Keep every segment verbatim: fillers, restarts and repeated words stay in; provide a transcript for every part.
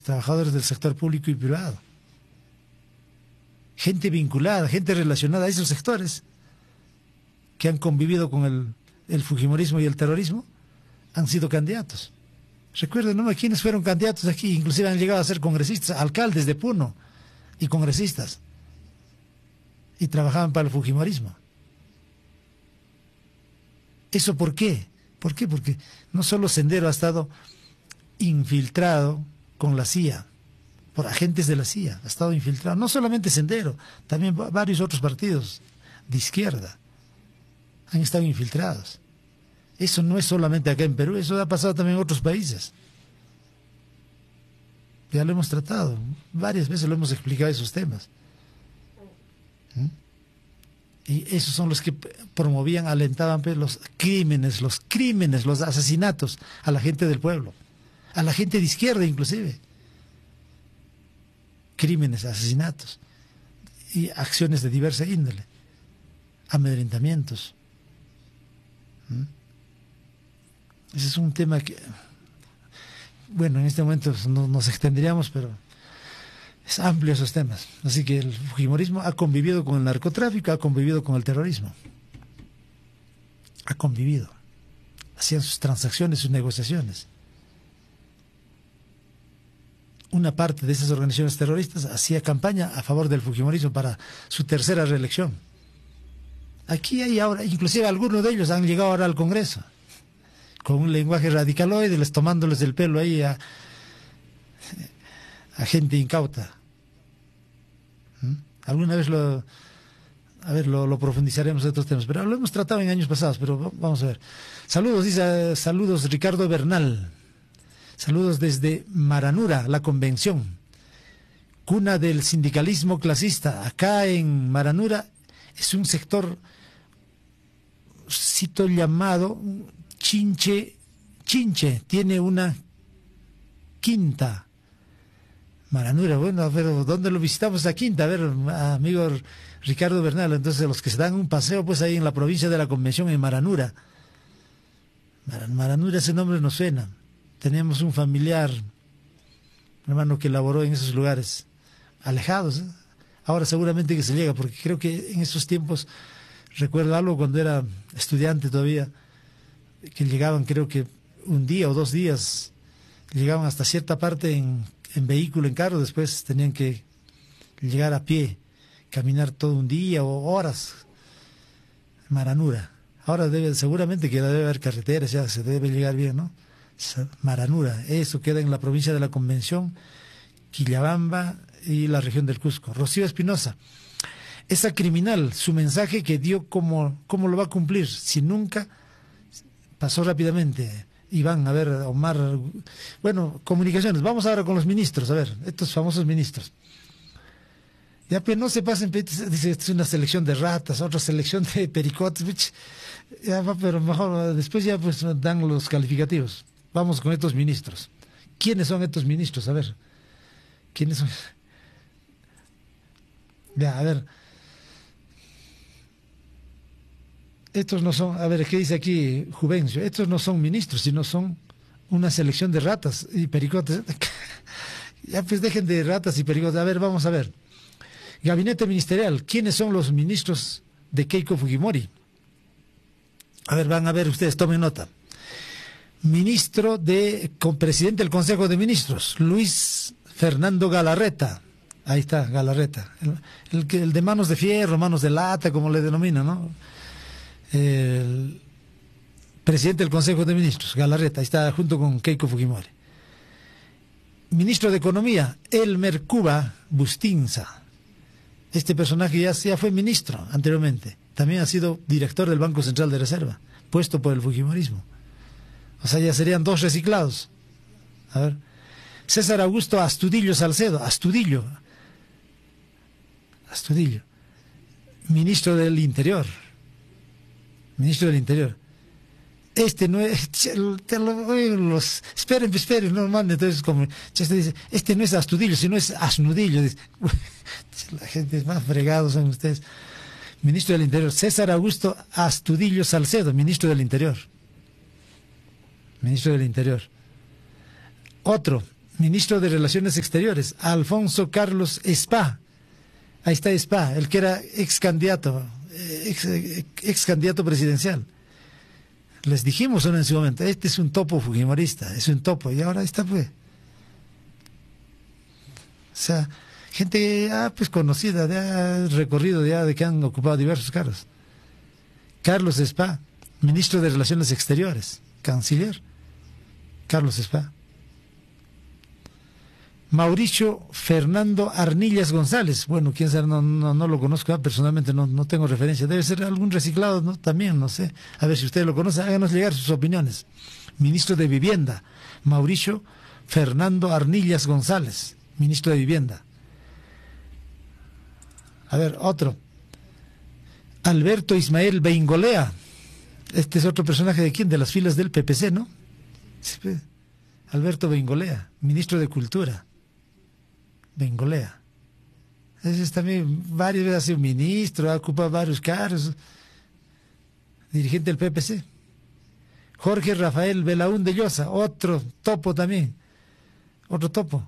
trabajadores del sector público y privado, gente vinculada, gente relacionada a esos sectores que han convivido con el, el fujimorismo y el terrorismo, han sido candidatos. Recuerden, ¿no?, quiénes fueron candidatos aquí, inclusive han llegado a ser congresistas, alcaldes de Puno y congresistas, y trabajaban para el fujimorismo. ¿Eso por qué? ¿Por qué? Porque no solo Sendero ha estado infiltrado con la C I A, por agentes de la C I A, ha estado infiltrado, no solamente Sendero, también varios otros partidos de izquierda han estado infiltrados. Eso no es solamente acá en Perú, eso ha pasado también en otros países. Ya lo hemos tratado, varias veces lo hemos explicado esos temas. ¿Mm? Y esos son los que promovían, alentaban pues, los crímenes, los crímenes, los asesinatos a la gente del pueblo, a la gente de izquierda inclusive. Crímenes, asesinatos y acciones de diversa índole, amedrentamientos. ¿Mm? Ese es un tema que, bueno, en este momento no nos extenderíamos, pero es amplio esos temas. Así que el fujimorismo ha convivido con el narcotráfico, ha convivido con el terrorismo. Ha convivido. Hacían sus transacciones, sus negociaciones. Una parte de esas organizaciones terroristas hacía campaña a favor del fujimorismo para su tercera reelección. Aquí hay ahora, inclusive algunos de ellos han llegado ahora al Congreso, con un lenguaje radicaloide, les tomándoles el pelo ahí a, a gente incauta. ¿Mm? Alguna vez lo, a ver, lo, lo profundizaremos en otros temas, pero lo hemos tratado en años pasados, pero vamos a ver. Saludos, dice, saludos Ricardo Bernal. Saludos desde Maranura, la convención, cuna del sindicalismo clasista. Acá en Maranura es un sector, cito llamado Chinche, Chinche, tiene una quinta. Maranura, bueno, a ver, ¿dónde lo visitamos esa quinta? A ver, amigo Ricardo Bernal, entonces los que se dan un paseo, pues ahí en la provincia de la Convención, en Maranura. Maranura, ese nombre nos suena. Tenemos un familiar, un hermano que laboró en esos lugares, alejados, ¿eh? Ahora seguramente que se llega, porque creo que en esos tiempos, recuerdo algo cuando era estudiante todavía, que llegaban creo que un día o dos días, llegaban hasta cierta parte en, en vehículo, en carro, después tenían que llegar a pie, caminar todo un día o horas. Maranura. Ahora debe, seguramente que debe haber carreteras, ya se debe llegar bien, ¿no? Maranura, eso queda en la provincia de la Convención, Quillabamba y la región del Cusco. Rocío Espinosa, esa criminal, su mensaje que dio, ¿cómo, cómo lo va a cumplir? Si nunca pasó rápidamente. Iván, a ver, Omar, bueno, comunicaciones, vamos ahora con los ministros, a ver, estos famosos ministros. Ya, pues no se pasen, dice, es una selección de ratas, otra selección de pericotes, ya, pero mejor, después ya pues dan los calificativos. Vamos con estos ministros. ¿Quiénes son estos ministros? A ver, ¿quiénes son? Ya, a ver. Estos no son, a ver, ¿qué dice aquí Juvencio? Estos no son ministros, sino son una selección de ratas y pericotes. Ya pues dejen de ratas y pericotes. A ver, vamos a ver. Gabinete ministerial, ¿quiénes son los ministros de Keiko Fujimori? A ver, van a ver ustedes, tomen nota. Ministro de, con presidente del Consejo de Ministros, Luis Fernando Galarreta. Ahí está, Galarreta. El, el, el de manos de fierro, manos de lata, como le denominan, ¿no? El presidente del Consejo de Ministros, Galarreta, ahí está junto con Keiko Fujimori. Ministro de Economía, Elmer Cuba Bustinza. Este personaje ya, ya fue ministro anteriormente. También ha sido director del Banco Central de Reserva, puesto por el fujimorismo. O sea, ya serían dos reciclados. A ver. César Augusto Astudillo Salcedo. Astudillo. Astudillo. Ministro del Interior. Ministro del Interior. Este no es... Te lo, los, esperen, esperen, no manden. Entonces, como este dice, este no es Astudillo, sino es Asnudillo. Dice, la gente es más fregada, son ustedes. Ministro del Interior. César Augusto Astudillo Salcedo, ministro del Interior. Ministro del Interior. Otro, ministro de Relaciones Exteriores, Alfonso Carlos Spa. Ahí está Spa, el que era ex candidato, ex, ex candidato presidencial. Les dijimos en su momento, este es un topo fujimorista, es un topo, y ahora está pues. O sea, gente ya pues conocida, ya recorrido, ya de que han ocupado diversos cargos. Carlos Spa, ministro de Relaciones Exteriores, canciller. Carlos Spa. Mauricio Fernando Arnillas González, bueno, quién sabe, no, no, no lo conozco personalmente, no, no tengo referencia, debe ser algún reciclado, ¿no? También, no sé, a ver si usted lo conoce, háganos llegar sus opiniones. Ministro de Vivienda, Mauricio Fernando Arnillas González, ministro de Vivienda. A ver, otro, Alberto Ismael Beingolea, este es otro personaje de quién, de las filas del P P C, ¿no? Sí, Alberto Beingolea, ministro de Cultura. Bengolea. Ese es también, varias veces ha sido ministro, ha ocupado varios cargos, dirigente del P P C. Jorge Rafael Belaúnde Llosa, otro topo también, otro topo.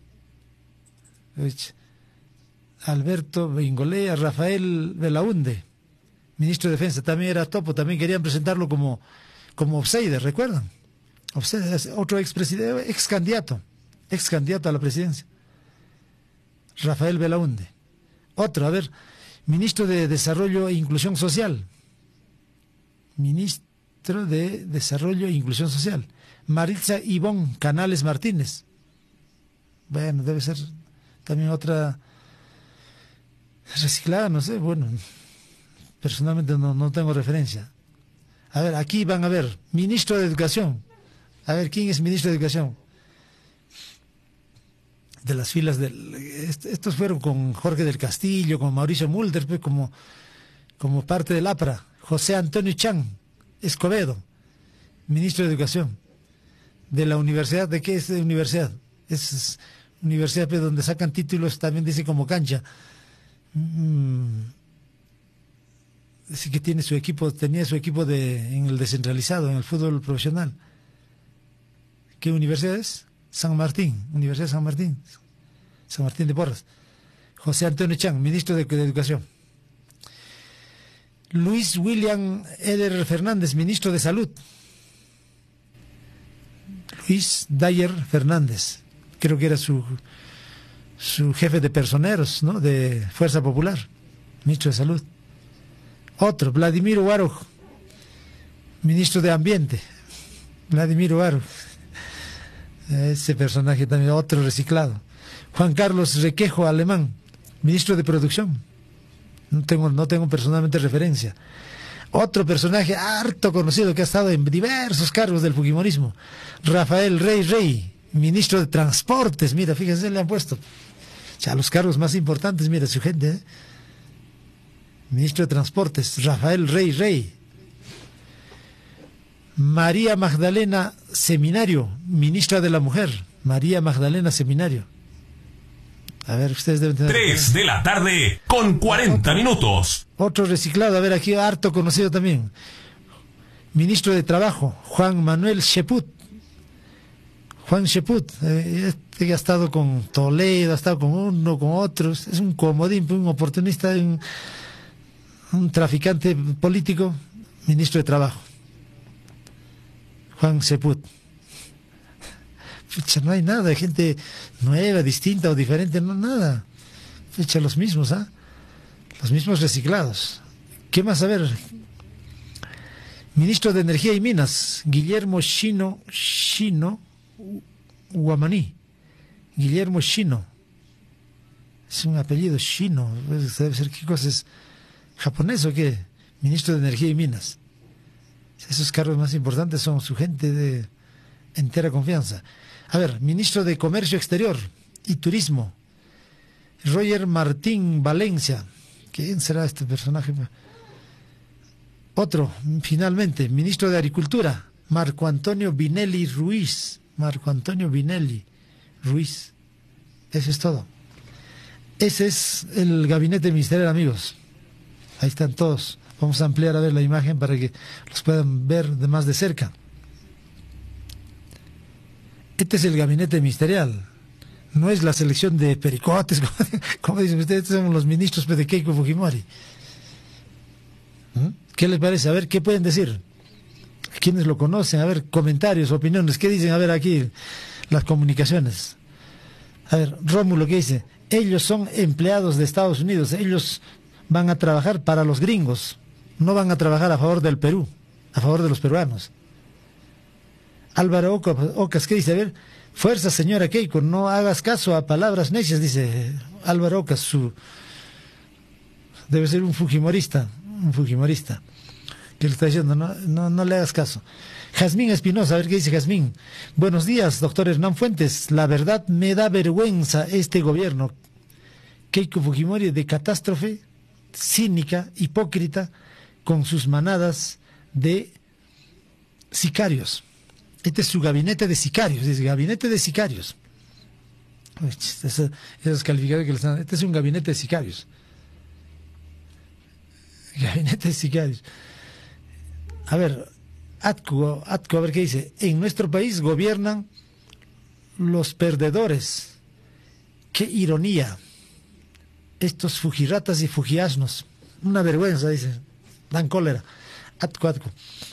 Alberto Bengolea, Rafael Belaúnde, ministro de Defensa, también era topo, también querían presentarlo como, como outsider, ¿recuerdan? Outsider, otro expresidente, ex candidato, ex candidato a la presidencia. Rafael Belaúnde. Otro, a ver, ministro de Desarrollo e Inclusión Social. Ministro de Desarrollo e Inclusión Social. Maritza Ivonne Canales Martínez. Bueno, debe ser también otra reciclada, no sé, bueno, personalmente no, no tengo referencia. A ver, aquí van a ver, ministro de Educación. A ver, ¿quién es ministro de Educación? De las filas del... Estos fueron con Jorge del Castillo, con Mauricio Mulder, pues, como, como parte del APRA. José Antonio Chan Escobedo, ministro de Educación. De la universidad, ¿de qué es de universidad? Es universidad pues, donde sacan títulos, también dice como cancha. Mm, así que tiene su equipo, tenía su equipo de, en el descentralizado, en el fútbol profesional. ¿Qué universidad es? San Martín, Universidad de San Martín, San Martín de Porras. José Antonio Chan, ministro de, de Educación. Luis William Eder Fernández, ministro de Salud. Luis Dyer Fernández, creo que era su, su jefe de personeros, ¿no? De Fuerza Popular, ministro de Salud. Otro, Vladimir Uaruj, ministro de Ambiente. Vladimir Uaruj. Ese personaje también, otro reciclado. Juan Carlos Requejo Alemán, ministro de Producción. No tengo, no tengo personalmente referencia. Otro personaje harto conocido que ha estado en diversos cargos del fujimorismo. Rafael Rey Rey, ministro de Transportes. Mira, fíjense, le han puesto. O sea, los cargos más importantes, mira su gente. ¿eh? Ministro de Transportes, Rafael Rey Rey. María Magdalena Seminario, ministra de la Mujer. María Magdalena Seminario. A ver, ustedes deben tener... Tres de la tarde con cuarenta minutos. Otro reciclado, a ver, aquí harto conocido también. Ministro de Trabajo, Juan Manuel Sheput. Juan Sheput, eh, este que ha estado con Toledo, ha estado con uno, con otros. Es un comodín, un oportunista, un, un traficante político, ministro de Trabajo. Juan Sheput. Fecha, no hay nada de gente nueva, distinta o diferente, no nada. Fecha, los mismos, ¿ah? ¿eh? Los mismos reciclados. ¿Qué más? A ver. Ministro de Energía y Minas, Guillermo Shino, Shino Guamaní. Guillermo Shino. Es un apellido Shino. Debe ser, ¿qué cosa es? ¿Japonés o qué? Ministro de Energía y Minas. Esos cargos más importantes son su gente de entera confianza. A ver, ministro de Comercio Exterior y Turismo, Roger Martín Valencia. ¿Quién será este personaje? Otro, finalmente, ministro de Agricultura, Marco Antonio Vinelli Ruiz. Marco Antonio Vinelli Ruiz. Eso es todo. Ese es el gabinete ministerial, amigos. Ahí están todos. Vamos a ampliar a ver la imagen para que los puedan ver de más de cerca. Este es el gabinete ministerial, no es la selección de pericotes, como, como dicen ustedes, estos son los ministros de Keiko Fujimori. ¿Mm? ¿Qué les parece? A ver, ¿qué pueden decir? ¿Quiénes lo conocen? A ver, comentarios, opiniones, ¿qué dicen? A ver aquí, las comunicaciones. A ver, Rómulo, ¿qué dice? Ellos son empleados de Estados Unidos, ellos van a trabajar para los gringos, no van a trabajar a favor del Perú, a favor de los peruanos. Álvaro Ocas, ¿qué dice? A ver, fuerza señora Keiko, no hagas caso a palabras necias, dice Álvaro Ocas, su... debe ser un fujimorista, un fujimorista, que le está diciendo, no, no, no le hagas caso. Jazmín Espinosa, a ver qué dice Jazmín. Buenos días, doctor Hernán Fuentes, la verdad me da vergüenza este gobierno. Keiko Fujimori de catástrofe, cínica, hipócrita, con sus manadas de sicarios. Este es su gabinete de sicarios, es gabinete de sicarios. Esos, esos calificados que les dan, este es un gabinete de sicarios. Gabinete de sicarios. A ver, Atco, Atco, a ver qué dice. En nuestro país gobiernan los perdedores. Qué ironía. Estos fujiratas y fujiasnos. Una vergüenza, dice. Dan cólera. Atco, Atco.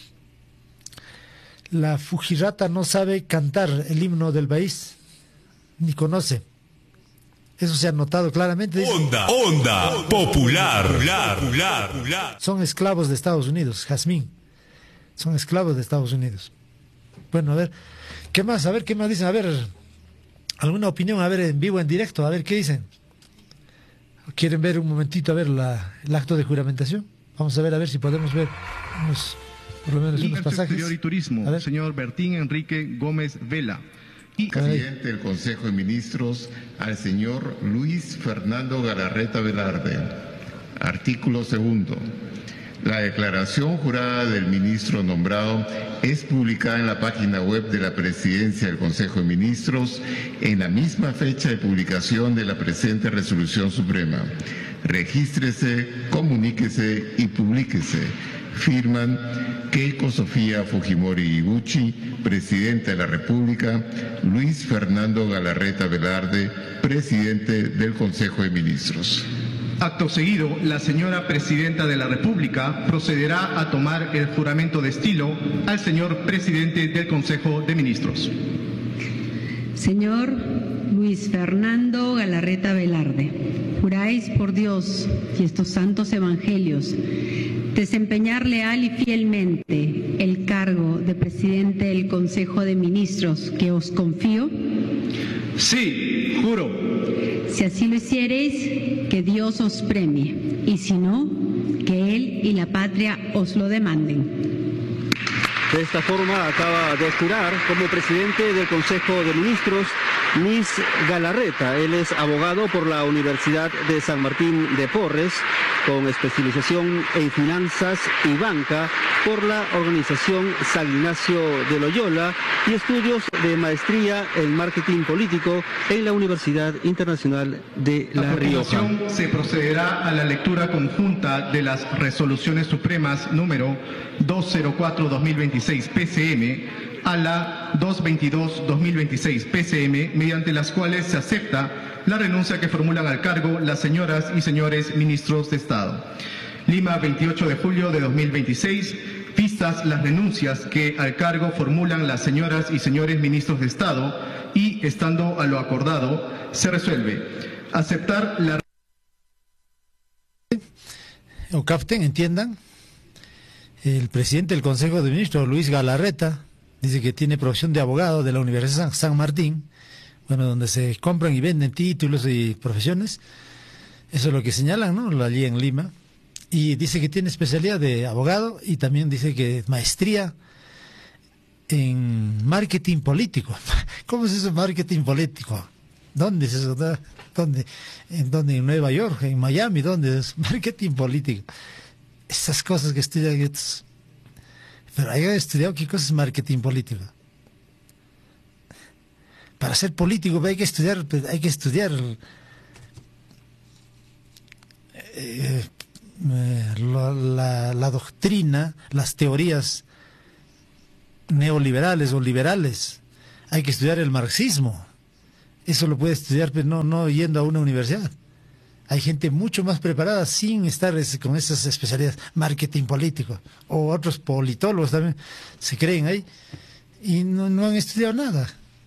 La fujirata no sabe cantar el himno del país, ni conoce. Eso se ha notado claramente. Dice, onda, onda, popular, popular, popular, popular. Son esclavos de Estados Unidos, Jazmín. Son esclavos de Estados Unidos. Bueno, a ver, ¿qué más? A ver, ¿qué más dicen? A ver, alguna opinión, a ver, en vivo, en directo, a ver, ¿qué dicen? ¿Quieren ver un momentito, a ver, la, el acto de juramentación? Vamos a ver, a ver si podemos ver unos... por lo menos unos pasajes. Exterior y Turismo, señor Bertín Enrique Gómez Vela. Y presidente del Consejo de Ministros, al señor Luis Fernando Galarreta Velarde. Artículo segundo. La declaración jurada del ministro nombrado es publicada en la página web de la Presidencia del Consejo de Ministros en la misma fecha de publicación de la presente resolución suprema. Regístrese, comuníquese y publíquese. Firman Keiko Sofía Fujimori Iguchi, Presidenta de la República, Luis Fernando Galarreta Velarde, Presidente del Consejo de Ministros. Acto seguido, la señora Presidenta de la República procederá a tomar el juramento de estilo al señor Presidente del Consejo de Ministros. Señor Luis Fernando Galarreta Velarde, juráis por Dios y estos santos evangelios desempeñar leal y fielmente el cargo de Presidente del Consejo de Ministros que os confío. Sí, juro. Si así lo hiciereis, que Dios os premie, y si no, que Él y la patria os lo demanden. De esta forma acaba de jurar como presidente del Consejo de Ministros Luis Galarreta. Él es abogado por la Universidad de San Martín de Porres, con especialización en finanzas y banca por la organización San Ignacio de Loyola y estudios de maestría en marketing político en la Universidad Internacional de La Rioja. A continuación se procederá a la lectura conjunta de las resoluciones supremas número doscientos cuatro guión dos mil veintiséis P C M a la doscientos veintidós guión dos mil veintiséis P C M, mediante las cuales se acepta la renuncia que formulan al cargo las señoras y señores ministros de Estado. Lima, veintiocho de julio de dos mil veintiséis, vistas las renuncias que al cargo formulan las señoras y señores ministros de Estado y, estando a lo acordado, se resuelve aceptar la... O capten, entiendan, el presidente del Consejo de Ministros, Luis Galarreta, dice que tiene profesión de abogado de la Universidad San Martín, bueno, donde se compran y venden títulos y profesiones. Eso es lo que señalan, ¿no? Allí en Lima. Y dice que tiene especialidad de abogado y también dice que maestría en marketing político. ¿Cómo es eso, marketing político? ¿Dónde es eso? ¿Dónde? ¿En dónde? ¿En Nueva York? ¿En Miami? ¿Dónde es? Marketing político. Esas cosas que estudian estos. Pero hay estudiado qué cosa es marketing político. Para ser político hay que estudiar, hay que estudiar eh, la, la, la doctrina, las teorías neoliberales o liberales. hay que estudiar el marxismo. Eso lo puede estudiar, pero no, no yendo a una universidad. Hay gente mucho más preparada sin estar ese, con esas especialidades, marketing político, o otros politólogos también se creen ahí y no, no han estudiado nada.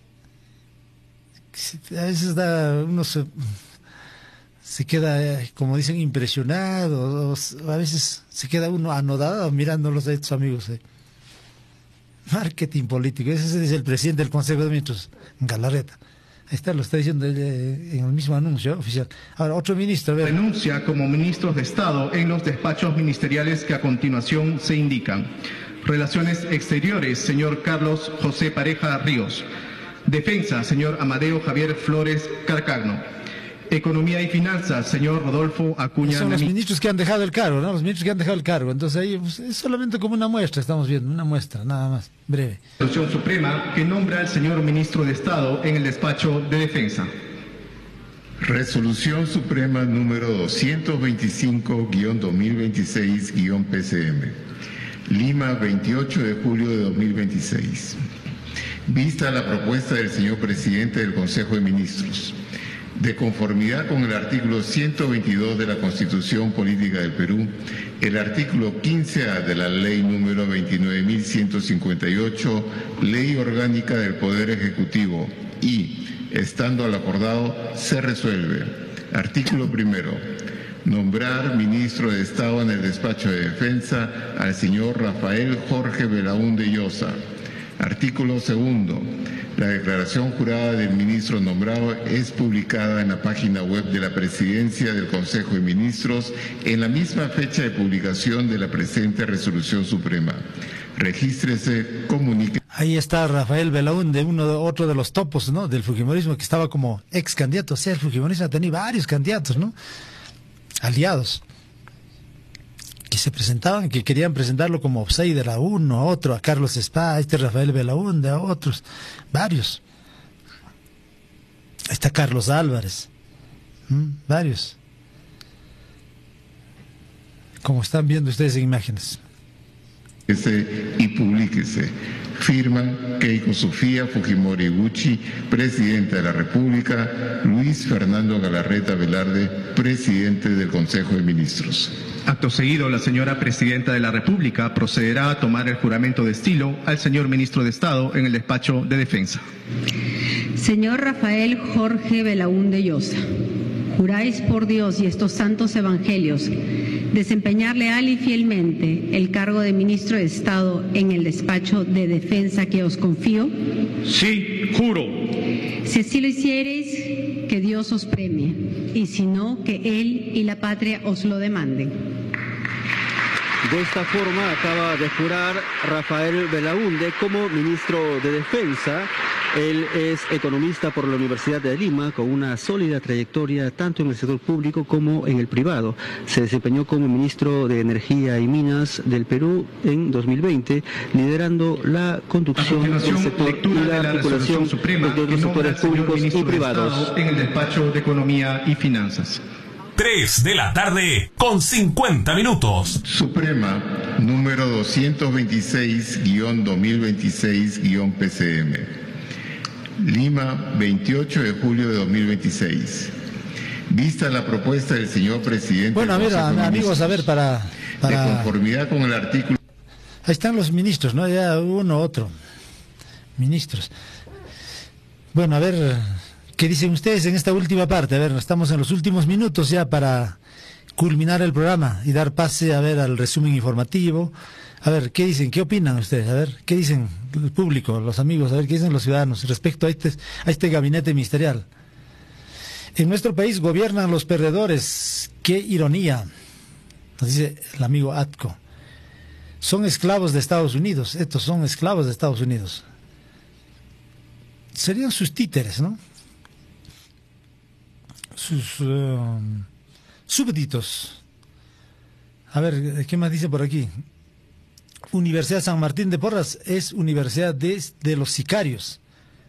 A veces da, uno se, se queda, como dicen, impresionado, o a veces se queda uno anodado mirándolos a estos amigos. ¿eh? Marketing político, ese es el presidente del Consejo de Ministros, Galarreta. Ahí está, lo está diciendo en el mismo anuncio oficial. Ahora, otro ministro. A ver. Renuncia como ministros de Estado en los despachos ministeriales que a continuación se indican. Relaciones Exteriores, señor Carlos José Pareja Ríos. Defensa, señor Amadeo Javier Flores Carcagno. Economía y Finanzas, señor Rodolfo Acuña. Son los ministros que han dejado el cargo, ¿no? Los ministros que han dejado el cargo. Entonces ahí pues, es solamente como una muestra, estamos viendo, una muestra, nada más, breve. Resolución Suprema que nombra al señor ministro de Estado en el despacho de Defensa. Resolución Suprema número doscientos veinticinco guión dos mil veintiséis guión P C M. Lima, veintiocho de julio de dos mil veintiséis. Vista la propuesta del señor presidente del Consejo de Ministros, de conformidad con el artículo ciento veintidós de la Constitución Política del Perú, el artículo quince A de la Ley número veintinueve mil ciento cincuenta y ocho, Ley Orgánica del Poder Ejecutivo, y, estando al acordado, se resuelve. Artículo primero. Nombrar ministro de Estado en el despacho de Defensa al señor Rafael Jorge Belaúnde Llosa. Artículo segundo. La declaración jurada del ministro nombrado es publicada en la página web de la Presidencia del Consejo de Ministros en la misma fecha de publicación de la presente resolución suprema. Regístrese, comunique. Ahí está Rafael Belaúnde, uno otro de los topos, ¿no?, del fujimorismo, que estaba como ex candidato. O sea, el fujimorismo ha tenido varios candidatos, ¿no?, aliados, que se presentaban, que querían presentarlo como outsider a uno, a otro, a Carlos Spa, a este Rafael Belaúnde, a otros, varios. Ahí está Carlos Álvarez, ¿Mm? varios. Como están viendo ustedes en imágenes. Y publíquese. Firman Keiko Sofía Fujimori Gucci, Presidenta de la República, Luis Fernando Galarreta Velarde, Presidente del Consejo de Ministros. Acto seguido, la señora Presidenta de la República procederá a tomar el juramento de estilo al señor Ministro de Estado en el despacho de Defensa. Señor Rafael Jorge Belaúnde Llosa, juráis por Dios y estos santos evangelios desempeñar leal y fielmente el cargo de Ministro de Estado en el despacho de Defensa que os confío. Sí, juro. Si así lo hiciereis, que Dios os premie, y si no, que Él y la patria os lo demanden. De esta forma acaba de jurar Rafael Belaúnde como ministro de Defensa. Él es economista por la Universidad de Lima, con una sólida trayectoria tanto en el sector público como en el privado. Se desempeñó como ministro de Energía y Minas del Perú en dos mil veinte, liderando la conducción del sector y la articulación de los sectores públicos y privados. En el despacho de Economía y Finanzas. tres de la tarde con cincuenta minutos. Suprema número doscientos veintiséis guión dos mil veintiséis guión P C M. Lima, veintiocho de julio de dos mil veintiséis. Vista la propuesta del señor presidente. Bueno, a ver, amigos, a ver, para, para... de conformidad con el artículo. Ahí están los ministros, ¿no? Ya uno, otro. Ministros. Bueno, a ver, ¿qué dicen ustedes en esta última parte? A ver, estamos en los últimos minutos ya para culminar el programa y dar pase, a ver, al resumen informativo. A ver, ¿qué dicen? ¿Qué opinan ustedes? A ver, ¿qué dicen el público, los amigos? A ver, ¿qué dicen los ciudadanos respecto a este, a este gabinete ministerial? En nuestro país gobiernan los perdedores. ¡Qué ironía! Nos dice el amigo Atco. Son esclavos de Estados Unidos. Estos son esclavos de Estados Unidos. Serían sus títeres, ¿no? Sus uh, súbditos. A ver, ¿qué más dice por aquí? Universidad San Martín de Porras es universidad de, de los sicarios.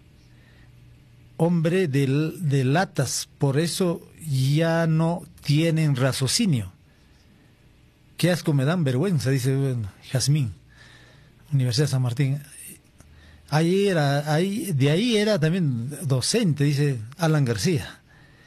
Hombre de, de latas, por eso ya no tienen raciocinio. Qué asco, me dan vergüenza, dice bueno, Jazmín. Universidad San Martín. Ahí era, ahí, de ahí era también docente, dice Alan García.